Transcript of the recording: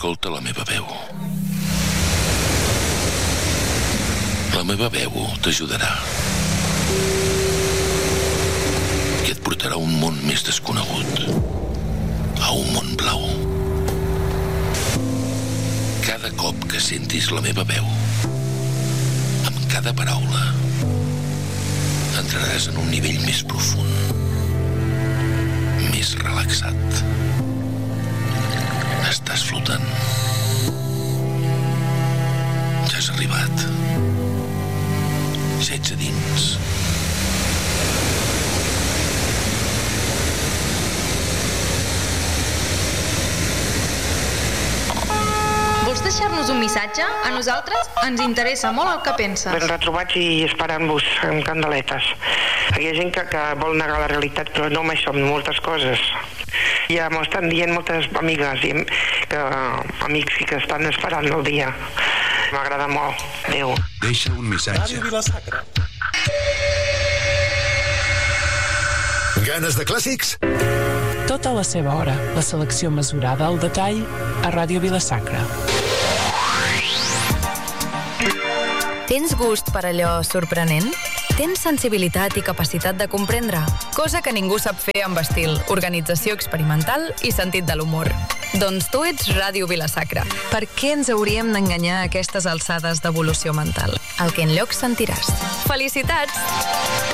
Escolta la meva veu. La meva veu t'ajudarà. Que et portarà a un món més desconegut. A un món blau. Cada cop que sentis la meva veu, amb cada paraula, entraràs en un nivell més profund, més relaxat. Estàs flotant. Ja has arribat. Ja ets a dins. Vols deixar-nos un missatge? A nosaltres ens interessa molt el que penses. Ben retrobats i esperant-vos amb candeletes. Hi ha gent que vol negar la realitat, però no amb això, amb moltes coses. Ja m'ho estan dient moltes amigues i amics que estan esperant el dia. M'agrada molt. Adéu. Deixa un missatge. Ràdio Vila-sacra. Ganes de clàssics? Tota la seva hora, la selecció mesurada al detall a Ràdio Vila-sacra. Tens gust per allò sorprenent? Tens sensibilitat i capacitat de comprendre? Cosa que ningú sap fer amb estil, organització experimental i sentit de l'humor. Doncs tu ets Ràdio Vila-sacra. Per què ens hauríem d'enganyar a aquestes alçades d'evolució mental? El que enlloc sentiràs. Felicitats!